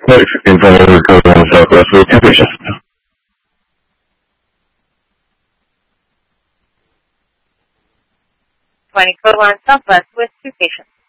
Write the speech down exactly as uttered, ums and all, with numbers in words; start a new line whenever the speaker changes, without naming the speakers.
Clinic fifteen Federal Code on Southwest with two patients.
twenty code one Southwest with two patients.